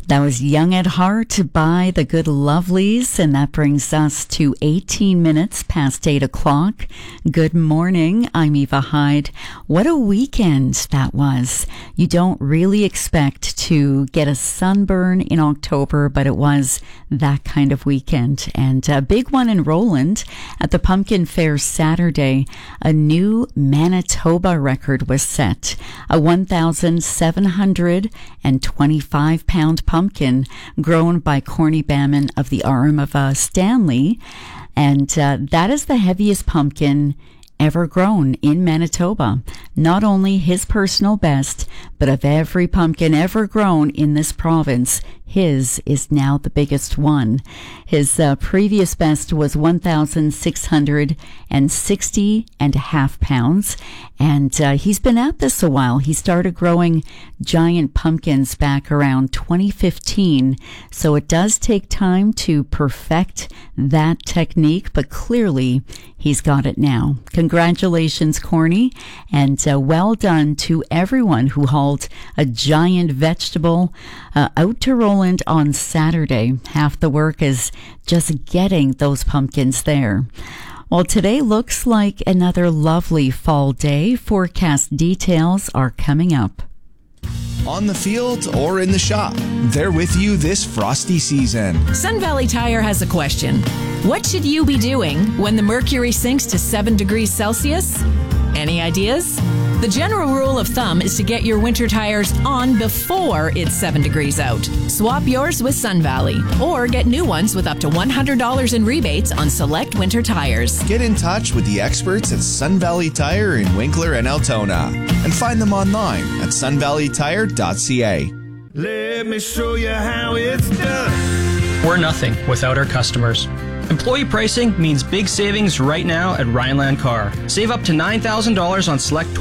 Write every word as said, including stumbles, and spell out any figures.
That was Young at Heart by the Good Lovelies, and that brings us to eighteen minutes past eight o'clock. Good morning, I'm Eva Hyde. What a weekend that was. You don't really expect to get a sunburn in October, but it was that kind of weekend. And a big one in Roland at the Pumpkin Fair Saturday. A new Manitoba record was set. A one thousand seven hundred twenty-five pound pumpkin grown by Corny Bamman of the Arm of uh, Stanley. And uh, that is the heaviest pumpkin ever grown in Manitoba. Not only his personal best, but of every pumpkin ever grown in this province, his is now the biggest one. His uh, previous best was one thousand six hundred sixty and a half pounds. And uh, he's been at this a while. He started growing giant pumpkins back around twenty fifteen. So it does take time to perfect that technique, but clearly he's got it now. Congratulations, Corny, and uh, well done to everyone who hauled a giant vegetable uh, out to Roland on Saturday. Half the work is just getting those pumpkins there. Well, today looks like another lovely fall day. Forecast details are coming up. On the field or in the shop, they're with you this frosty season. Sun Valley Tire has a question. What should you be doing when the mercury sinks to seven degrees Celsius? Any ideas? The general rule of thumb is to get your winter tires on before it's seven degrees out. Swap yours with Sun Valley or get new ones with up to one hundred dollars in rebates on select winter tires. Get in touch with the experts at Sun Valley Tire in Winkler and Altona and find them online at sun valley tire dot c a. Let me show you how it's done. We're nothing without our customers. Employee pricing means big savings right now at Rhineland Car. Save up to nine thousand dollars on select